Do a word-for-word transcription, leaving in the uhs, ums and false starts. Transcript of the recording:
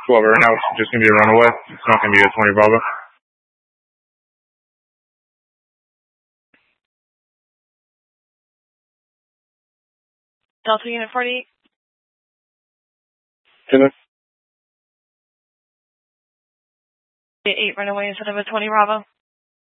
twelve right now. It's just going to be a runaway. It's not going to be a twenty Bravo. Delta Unit forty-eight. Taylor. eight runaway instead of a twenty Bravo.